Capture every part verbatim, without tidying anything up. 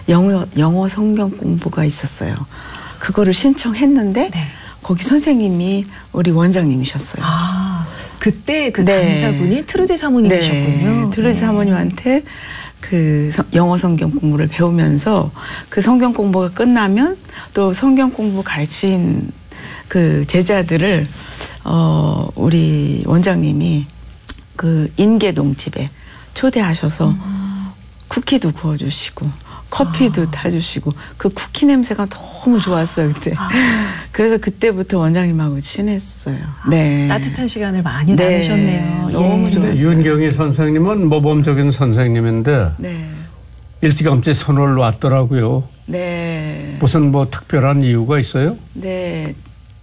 영어, 영어 성경 공부가 있었어요. 그거를 신청했는데 네. 거기 선생님이 우리 원장님이셨어요. 아, 그때 그 네. 강사분이 트루디 사모님이셨군요. 네. 트루디 네. 사모님한테 그 영어 성경 공부를 배우면서 그 성경 공부가 끝나면 또 성경 공부 가르친 그 제자들을 어 우리 원장님이 그 인계동 집에 초대하셔서 음. 쿠키도 구워주시고 커피도 아. 타주시고 그 쿠키 냄새가 너무 좋았어요 그때. 아. 그래서 그때부터 원장님하고 친했어요. 네. 따뜻한 시간을 많이 네. 나누셨네요. 너무 예. 좋았어요. 윤경희 선생님은 모범적인 선생님인데 네. 일찌감치 선을 놨더라고요. 네. 무슨 뭐 특별한 이유가 있어요? 네.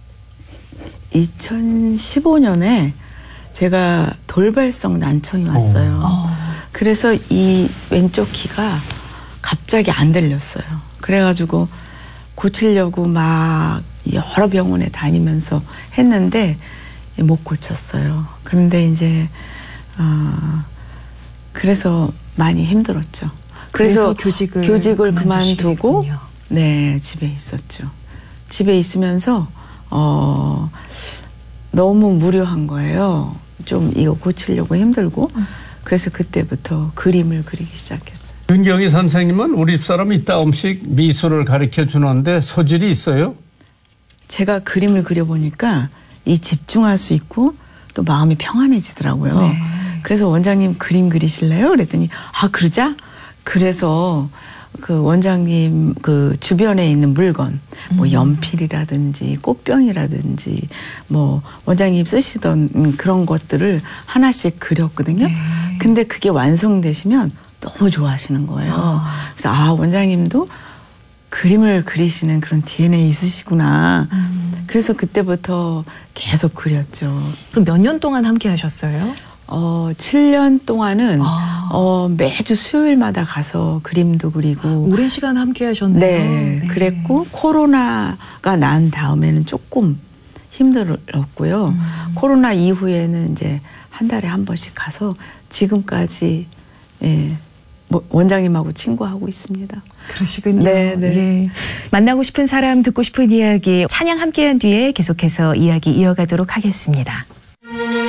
이천십오 년에 제가 돌발성 난청이 왔어요. 어. 그래서 이 왼쪽 귀가 갑자기 안 들렸어요. 그래가지고 고치려고 막 여러 병원에 다니면서 했는데 못 고쳤어요. 그런데 이제 어 그래서 많이 힘들었죠. 그래서, 그래서 교직을, 교직을 그만두고 네 집에 있었죠. 집에 있으면서 어 너무 무료한 거예요. 좀 이거 고치려고 힘들고 음. 그래서 그때부터 그림을 그리기 시작했어요. 윤경희 선생님은 우리 집사람 이따금씩 미술을 가르쳐 주는데 소질이 있어요? 제가 그림을 그려보니까 이 집중할 수 있고 또 마음이 평안해지더라고요. 네. 그래서 원장님 그림 그리실래요? 그랬더니 아 그러자? 그래서 그 원장님 그 주변에 있는 물건 뭐 연필이라든지 꽃병이라든지 뭐 원장님 쓰시던 그런 것들을 하나씩 그렸거든요. 네. 근데 그게 완성되시면 너무 좋아하시는 거예요. 아. 그래서 아 원장님도 그림을 그리시는 그런 디엔에이 있으시구나. 음. 그래서 그때부터 계속 그렸죠. 그럼 몇 년 동안 함께 하셨어요? 어, 칠 년 동안은 아. 어, 매주 수요일마다 가서 그림도 그리고 오랜 시간 함께 하셨네요. 네, 네. 그랬고 코로나가 난 다음에는 조금 힘들었고요. 음. 코로나 이후에는 이제 한 달에 한 번씩 가서 지금까지 예, 뭐 원장님하고 친구하고 있습니다. 그러시군요. 네, 네. 예. 만나고 싶은 사람, 듣고 싶은 이야기 찬양 함께한 뒤에 계속해서 이야기 이어가도록 하겠습니다.